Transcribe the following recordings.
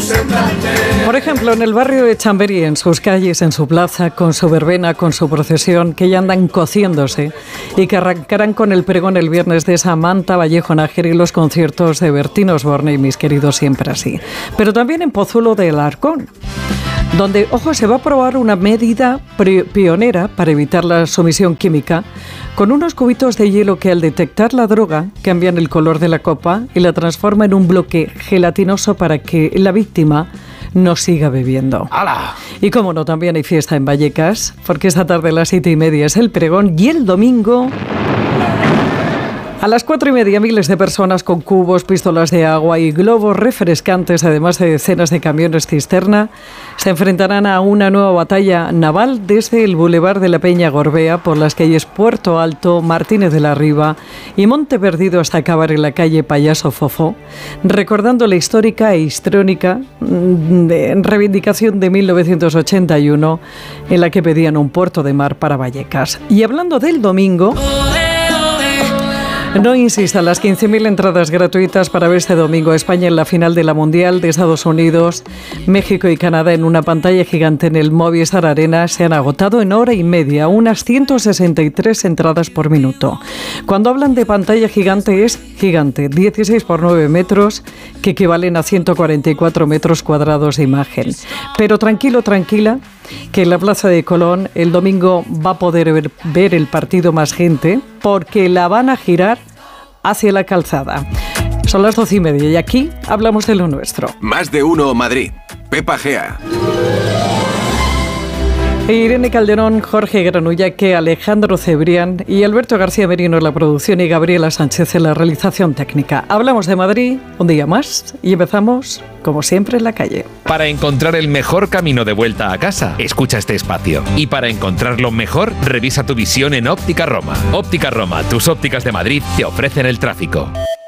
Por ejemplo, en el barrio de Chamberí, en sus calles, en su plaza, con su verbena, con su procesión, que ya andan cociéndose y que arrancarán con el pregón el viernes de Samantha Vallejo Nájera y los conciertos de Bertín Osborne y Mis Queridos Siempre Así. Pero también en Pozuelo de Alarcón, donde, ojo, se va a probar una medida pionera para evitar la sumisión química, con unos cubitos de hielo que al detectar la droga cambian el color de la copa y la transforman en un bloque gelatinoso para que la víctima no siga bebiendo. ¡Hala! Y como no, también hay fiesta en Vallecas, porque esta tarde a las 7:30 es el pregón y el domingo a las 4:30 miles de personas con cubos, pistolas de agua y globos refrescantes, además de decenas de camiones cisterna, se enfrentarán a una nueva batalla naval desde el Boulevard de la Peña Gorbea por las calles Puerto Alto, Martínez de la Riva y Monte Perdido hasta acabar en la calle Payaso Fofó, recordando la histórica e histrónica reivindicación de 1981 en la que pedían un puerto de mar para Vallecas. Y hablando del domingo, no insistan, las 15.000 entradas gratuitas para ver este domingo a España en la final de la Mundial de Estados Unidos, México y Canadá en una pantalla gigante en el Movistar Arena se han agotado en hora y media, unas 163 entradas por minuto. Cuando hablan de pantalla gigante, es gigante, 16 por 9 metros, que equivalen a 144 metros cuadrados de imagen. Pero tranquilo, tranquila, que en la Plaza de Colón el domingo va a poder ver el partido más gente, porque la van a girar hacia la calzada. Son las 12:30 y aquí hablamos de lo nuestro. Más de uno Madrid. Pepa Gea. Irene Calderón, Jorge Granullaque, Alejandro Cebrián y Alberto García Merino en la producción y Gabriela Sánchez en la realización técnica. Hablamos de Madrid un día más y empezamos, como siempre, en la calle. Para encontrar el mejor camino de vuelta a casa, escucha este espacio. Y para encontrarlo mejor, revisa tu visión en Óptica Roma. Óptica Roma, tus ópticas de Madrid te ofrecen el tráfico.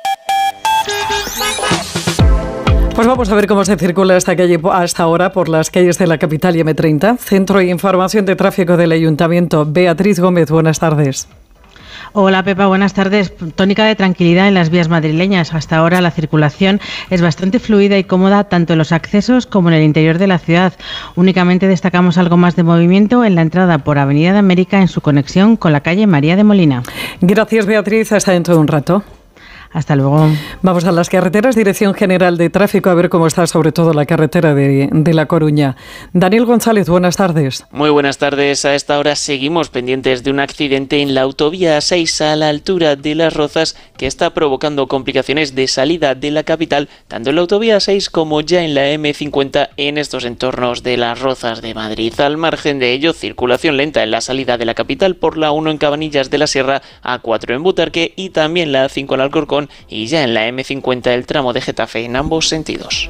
Pues vamos a ver cómo se circula hasta ahora por las calles de la capital y M30. Centro de Información de Tráfico del Ayuntamiento. Beatriz Gómez, buenas tardes. Hola Pepa, buenas tardes. Tónica de tranquilidad en las vías madrileñas. Hasta ahora la circulación es bastante fluida y cómoda tanto en los accesos como en el interior de la ciudad. Únicamente destacamos algo más de movimiento en la entrada por Avenida de América en su conexión con la calle María de Molina. Gracias Beatriz, hasta dentro de un rato. Hasta luego. Vamos a las carreteras, Dirección General de Tráfico, a ver cómo está sobre todo la carretera de La Coruña. Daniel González, buenas tardes. Muy buenas tardes. A esta hora seguimos pendientes de un accidente en la autovía A6 a la altura de Las Rozas que está provocando complicaciones de salida de la capital, tanto en la autovía A6 como ya en la M50 en estos entornos de Las Rozas de Madrid. Al margen de ello, circulación lenta en la salida de la capital por la 1 en Cabanillas de la Sierra, A4 en Butarque y también la A5 en Alcorcón, y ya en la M50 el tramo de Getafe en ambos sentidos.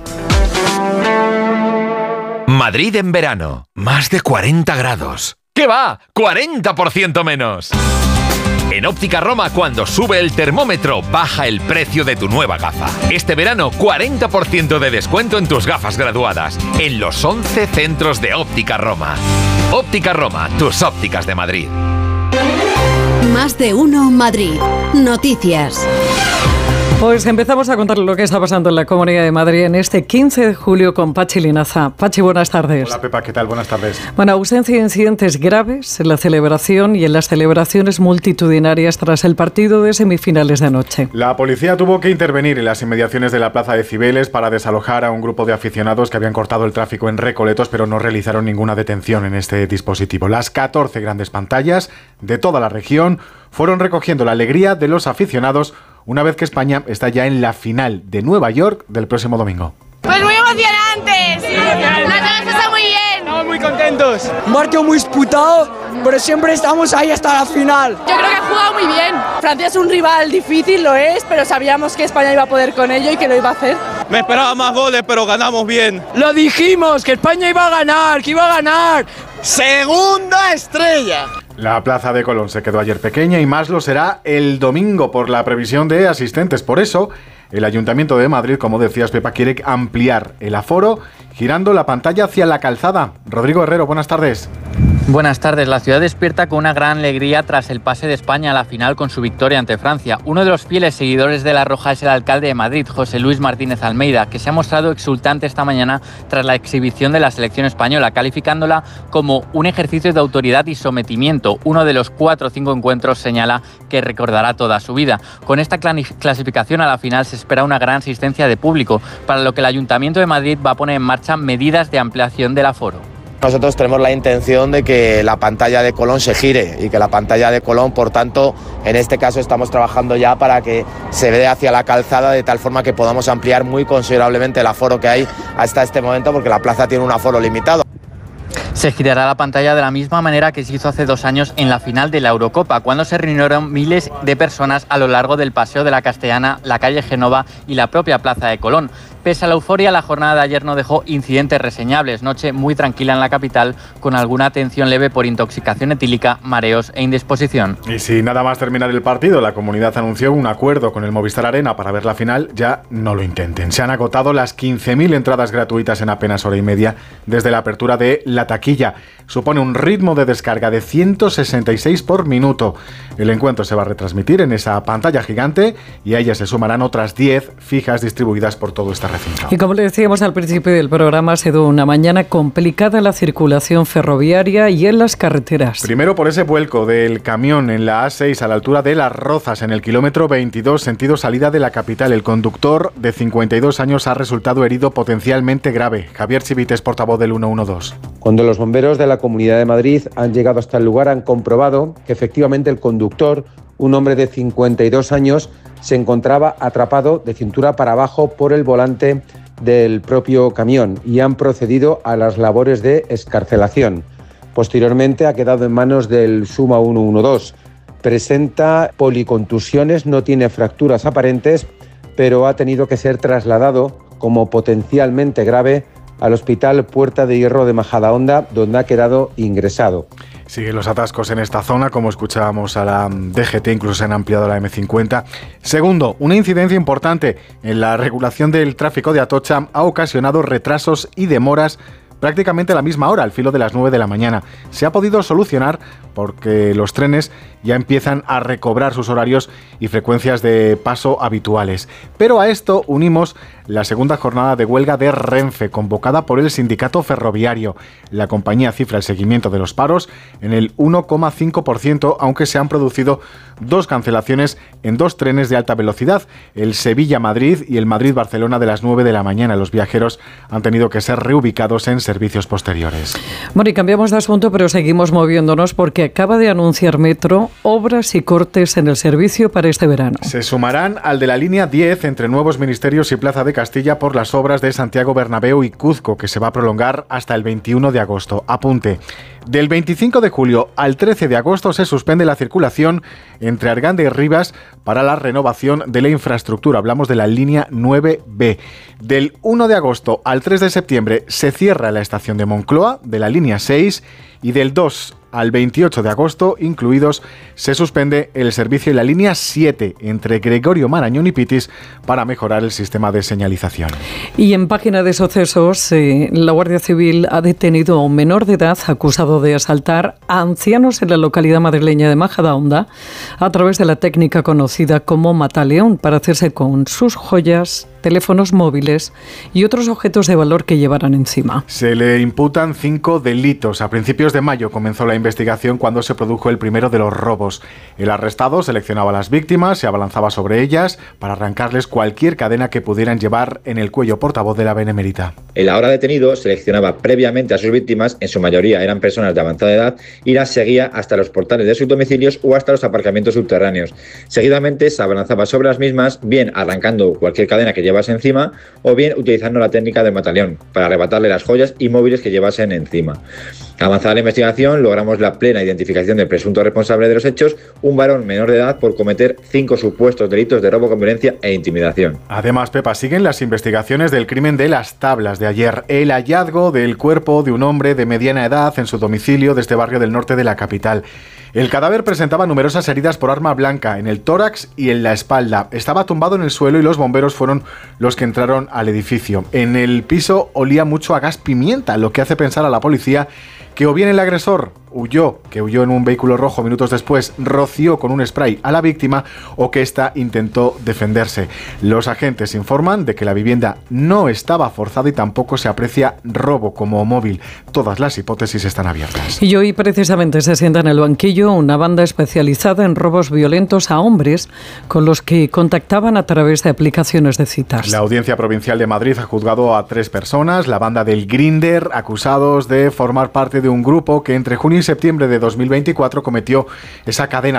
Madrid en verano, más de 40 grados. ¿Qué va? ¡40% menos! En Óptica Roma, cuando sube el termómetro, baja el precio de tu nueva gafa. Este verano, 40% de descuento en tus gafas graduadas, en los 11 centros de Óptica Roma. Óptica Roma, tus ópticas de Madrid. Más de uno Madrid. Noticias. Pues empezamos a contar lo que está pasando en la Comunidad de Madrid en este 15 de julio con Pachi Linaza. Pachi, buenas tardes. Hola Pepa, ¿qué tal? Buenas tardes. Bueno, ausencia de incidentes graves en la celebración y en las celebraciones multitudinarias tras el partido de semifinales de anoche. La policía tuvo que intervenir en las inmediaciones de la Plaza de Cibeles para desalojar a un grupo de aficionados que habían cortado el tráfico en Recoletos, pero no realizaron ninguna detención en este dispositivo. Las 14 grandes pantallas de toda la región fueron recogiendo la alegría de los aficionados una vez que España está ya en la final de Nueva York del próximo domingo. Pues muy emocionantes, nos hemos pasado muy bien. Estamos muy contentos. Un partido muy disputado, pero siempre estamos ahí hasta la final. Yo creo que ha jugado muy bien. Francia es un rival difícil, lo es, pero sabíamos que España iba a poder con ello y que lo iba a hacer. Me esperaba más goles, pero ganamos bien. Lo dijimos, que España iba a ganar, que iba a ganar. ¡Segunda estrella! La Plaza de Colón se quedó ayer pequeña y más lo será el domingo por la previsión de asistentes. Por eso, el Ayuntamiento de Madrid, como decías Pepa, quiere ampliar el aforo girando la pantalla hacia la calzada. Rodrigo Herrero, buenas tardes. Buenas tardes. La ciudad despierta con una gran alegría tras el pase de España a la final con su victoria ante Francia. Uno de los fieles seguidores de la Roja es el alcalde de Madrid, José Luis Martínez Almeida, que se ha mostrado exultante esta mañana tras la exhibición de la selección española, calificándola como un ejercicio de autoridad y sometimiento. Uno de los 4 o 5 encuentros, señala, que recordará toda su vida. Con esta clasificación a la final se espera una gran asistencia de público, para lo que el Ayuntamiento de Madrid va a poner en marcha medidas de ampliación del aforo. Nosotros tenemos la intención de que la pantalla de Colón se gire y que la pantalla de Colón, por tanto, en este caso estamos trabajando ya para que se dé hacia la calzada de tal forma que podamos ampliar muy considerablemente el aforo que hay hasta este momento, porque la plaza tiene un aforo limitado. Se girará la pantalla de la misma manera que se hizo hace 2 años en la final de la Eurocopa, cuando se reunieron miles de personas a lo largo del Paseo de la Castellana, la calle Génova y la propia Plaza de Colón. Pese a la euforia, la jornada de ayer no dejó incidentes reseñables. Noche muy tranquila en la capital, con alguna atención leve por intoxicación etílica, mareos e indisposición. Y si nada más terminar el partido, la comunidad anunció un acuerdo con el Movistar Arena para ver la final, ya no lo intenten. Se han agotado las 15.000 entradas gratuitas en apenas hora y media desde la apertura de la taquilla. Supone un ritmo de descarga de 166 por minuto. El encuentro se va a retransmitir en esa pantalla gigante y a ella se sumarán otras 10 fijas distribuidas por todo este recinto. Y como le decíamos al principio del programa, ha sido una mañana complicada en la circulación ferroviaria y en las carreteras. Primero por ese vuelco del camión en la A6 a la altura de Las Rozas, en el kilómetro 22, sentido salida de la capital. El conductor de 52 años ha resultado herido potencialmente grave. Javier Chivites, portavoz del 112. Cuando los bomberos de la Comunidad de Madrid han llegado hasta el lugar, han comprobado que efectivamente el conductor, un hombre de 52 años, se encontraba atrapado de cintura para abajo por el volante del propio camión y han procedido a las labores de excarcelación. Posteriormente ha quedado en manos del SUMA 112. Presenta policontusiones, no tiene fracturas aparentes, pero ha tenido que ser trasladado como potencialmente grave al Hospital Puerta de Hierro de Majadahonda, donde ha quedado ingresado. Siguen los atascos en esta zona, como escuchábamos a la DGT, incluso se han ampliado la M50. Segundo, una incidencia importante en la regulación del tráfico de Atocha ha ocasionado retrasos y demoras prácticamente a la misma hora, al filo de las 9 de la mañana. Se ha podido solucionar porque los trenes ya empiezan a recobrar sus horarios y frecuencias de paso habituales. Pero a esto unimos la segunda jornada de huelga de Renfe, convocada por el sindicato ferroviario. La compañía cifra el seguimiento de los paros en el 1,5%, aunque se han producido 2 cancelaciones en 2 trenes de alta velocidad, el Sevilla-Madrid y el Madrid-Barcelona de las 9 de la mañana. Los viajeros han tenido que ser reubicados en servicios posteriores. Bueno, y cambiamos de asunto, pero seguimos moviéndonos porque acaba de anunciar Metro obras y cortes en el servicio para este verano. Se sumarán al de la línea 10 entre Nuevos Ministerios y Plaza de Castilla por las obras de Santiago Bernabéu y Cuzco, que se va a prolongar hasta el 21 de agosto. Apunte. Del 25 de julio al 13 de agosto se suspende la circulación entre Arganda y Rivas para la renovación de la infraestructura. Hablamos de la línea 9B. Del 1 de agosto al 3 de septiembre se cierra la estación de Moncloa de la línea 6 y del 2 al 28 de agosto, incluidos, se suspende el servicio en la línea 7 entre Gregorio Marañón y Pitis para mejorar el sistema de señalización. Y en página de sucesos, la Guardia Civil ha detenido a un menor de edad acusado de asaltar a ancianos en la localidad madrileña de Majadahonda a través de la técnica conocida como mataleón para hacerse con sus joyas, teléfonos móviles y otros objetos de valor que llevaran encima. Se le imputan 5 delitos. A principios de mayo comenzó la investigación cuando se produjo el primero de los robos. El arrestado seleccionaba a las víctimas, se abalanzaba sobre ellas para arrancarles cualquier cadena que pudieran llevar en el cuello. Portavoz de la Benemérita. El ahora detenido seleccionaba previamente a sus víctimas, en su mayoría eran personas de avanzada edad, y las seguía hasta los portales de sus domicilios o hasta los aparcamientos subterráneos. Seguidamente se abalanzaba sobre las mismas, bien arrancando cualquier cadena que llevase encima o bien utilizando la técnica del mataleón para arrebatarle las joyas y móviles que llevasen encima. Avanzada la investigación, logramos la plena identificación del presunto responsable de los hechos, un varón menor de edad, por cometer 5 supuestos delitos de robo con violencia e intimidación. Además, Pepa, siguen las investigaciones del crimen de Las Tablas de ayer. El hallazgo del cuerpo de un hombre de mediana edad en su domicilio de este barrio del norte de la capital. El cadáver presentaba numerosas heridas por arma blanca en el tórax y en la espalda. Estaba tumbado en el suelo y los bomberos fueron los que entraron al edificio. En el piso olía mucho a gas pimienta, lo que hace pensar a la policía que o bien el agresor huyó en un vehículo rojo minutos después, roció con un spray a la víctima o que ésta intentó defenderse. Los agentes informan de que la vivienda no estaba forzada y tampoco se aprecia robo como móvil. Todas las hipótesis están abiertas. Y hoy precisamente se sienta en el banquillo una banda especializada en robos violentos a hombres con los que contactaban a través de aplicaciones de citas. La Audiencia Provincial de Madrid ha juzgado a 3 personas, la banda del Grindr, acusados de formar parte de un grupo que entre junio y septiembre de 2024 cometió esa cadena